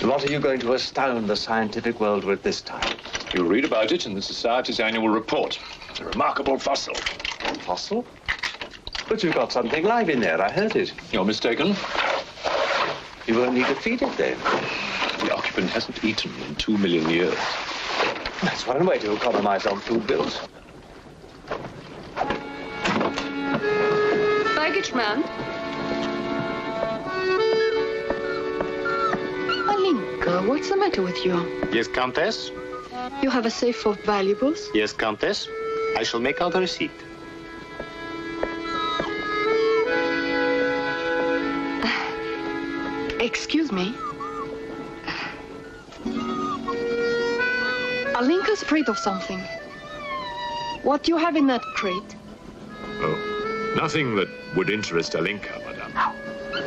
What are you going to astound the scientific world with this time? You'll read about it in the Society's annual report. It's a remarkable fossil. Fossil? But you've got something live in there, I heard it. You're mistaken. You won't need to feed it then. The occupant hasn't eaten in 2 million years. That's one way to economize on food bills. Baggage man. Alinka, what's the matter with you? Yes, Countess? You have a safe full of valuables? Yes, Countess. I shall make out a receipt. Excuse me. Alinka's afraid of something. What do you have in that crate? Oh, nothing that would interest Alinka, madame.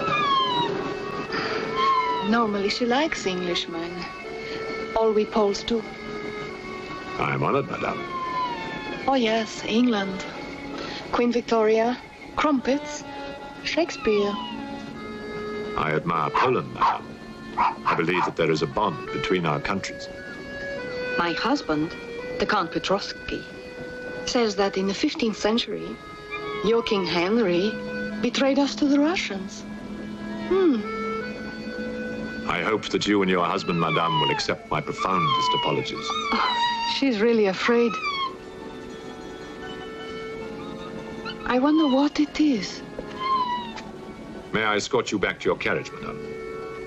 Normally she likes Englishmen. All we Poles do. I am honored, madame. Oh yes, England. Queen Victoria, crumpets, Shakespeare. I admire Poland, madame. I believe that there is a bond between our countries. My husband, the Count Petrovsky, says that in the 15th century, your King Henry betrayed us to the Russians. I hope that you and your husband, madame, will accept my profoundest apologies. Oh, she's really afraid. I wonder what it is. May I escort you back to your carriage, madame?